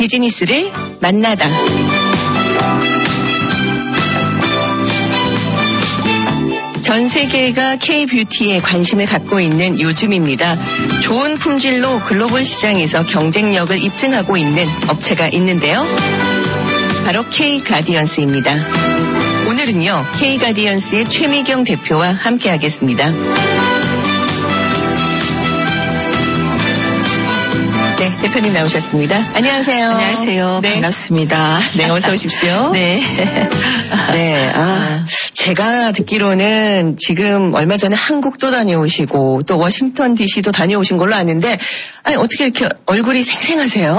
비즈니스를 만나다. 전 세계가 K-뷰티에 관심을 갖고 있는 요즘입니다. 좋은 품질로 글로벌 시장에서 경쟁력을 입증하고 있는 업체가 있는데요. 바로 K-가디언스입니다. 오늘은요, K-가디언스의 최미경 대표와 함께하겠습니다. 네, 대표님 나오셨습니다. 안녕하세요. 안녕하세요. 네. 반갑습니다. 네, 어서 오십시오. 네. 네, 제가 듣기로는 지금 얼마 전에 한국도 다녀오시고 또 워싱턴 DC도 다녀오신 걸로 아는데, 어떻게 이렇게 얼굴이 생생하세요?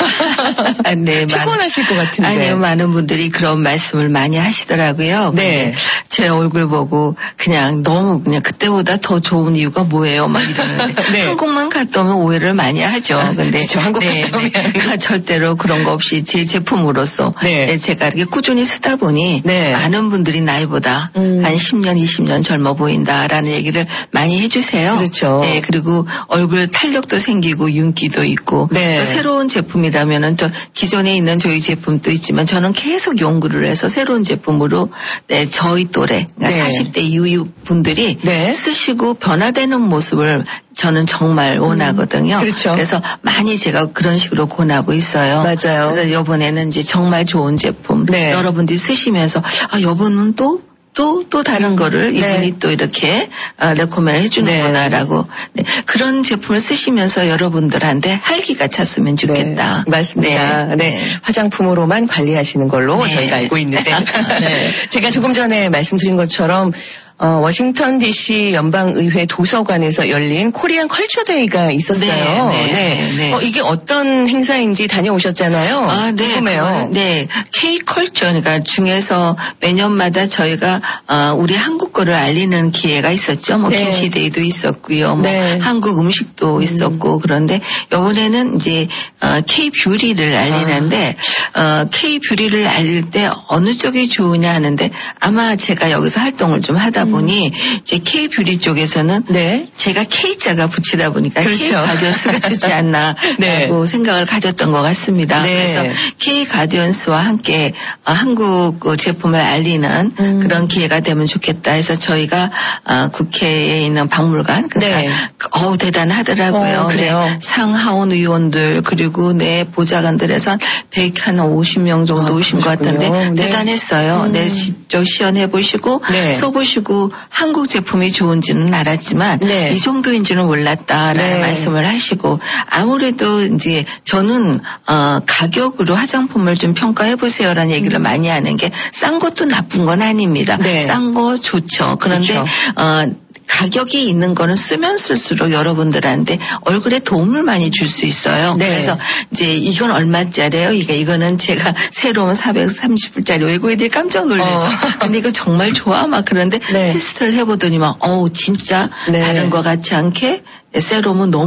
네, 피곤하실 것 같은데. 아니요, 많은 분들이 그런 말씀을 많이 하시더라고요. 네. 제 얼굴 보고 그냥 너무 그냥 그때보다 더 좋은 이유가 뭐예요? 막 이러는데. 네. 한국만 갔다 오면 오해를 많이 하죠. 근데 그렇죠. 한국 갔다 오면. 절대로 그런 거 없이 제 제품으로서 제가 이렇게 꾸준히 쓰다 보니 많은 분들이 나이보다 한 10년, 20년 젊어 보인다라는 얘기를 많이 해주세요. 그렇죠. 네, 그리고 얼굴 탄력도 생기고 윤기도 있고 또 새로운 제품이라면은 또 기존에 있는 저희 제품도 있지만 저는 계속 연구를 해서 새로운 제품으로 저희 또래 그러니까 40대 이후 분들이 쓰시고 변화되는 모습을 저는 정말 원하거든요. 그렇죠. 그래서 많이 제가 그런 식으로 권하고 있어요. 맞아요. 그래서 이번에는 이제 정말 좋은 제품 여러분들이 쓰시면서 이번은 또 다른 거를 이분이 또 이렇게 레코멘을 해주는구나라고 그런 제품을 쓰시면서 여러분들한테 활기가 찼으면 좋겠다. 맞습니다. 네. 화장품으로만 관리하시는 걸로 저희가 알고 있는데 제가 조금 전에 말씀드린 것처럼 워싱턴 DC 연방의회 도서관에서 열린 코리안 컬처데이가 있었어요. 이게 어떤 행사인지 다녀오셨잖아요. 궁금해요. K-컬처, 그러니까 중에서 매년마다 저희가 우리 한국 거를 알리는 기회가 있었죠. 김치데이도 있었고요. 한국 음식도 있었고 그런데 이번에는 이제 K-뷰티를 알리는데 K-뷰티를 알릴 때 어느 쪽이 좋으냐 하는데 아마 제가 여기서 활동을 좀 하다 보니 이제 K-뷰티 쪽에서는 제가 K자가 붙이다 보니까 K-가디언스가 좋지 않나라고 생각을 가졌던 것 같습니다. 그래서 K-가디언스와 함께 한국 제품을 알리는 그런 기회가 되면 좋겠다 해서 저희가 국회에 있는 박물관 대단하더라고요. 그래요? 상하원 의원들 그리고 보좌관들에서 150명 정도 오신 것 같은데 대단했어요. 직접 시연해보시고 써보시고 한국 제품이 좋은지는 알았지만 이 정도인지는 몰랐다라는 말씀을 하시고 아무래도 이제 저는 가격으로 화장품을 좀 평가해보세요라는 얘기를 많이 하는 게 싼 것도 나쁜 건 아닙니다. 싼 거 좋죠. 그런데 가격이 있는 거는 쓰면 쓸수록 여러분들한테 얼굴에 도움을 많이 줄 수 있어요. 그래서 이제 이건 얼마짜리예요? 이거는 제가 새로운 430불짜리 외국인들이 깜짝 놀라서 근데 이거 정말 좋아? 막 그런데 테스트를 해보더니만 진짜 다른 거 같지 않게 세럼은 너무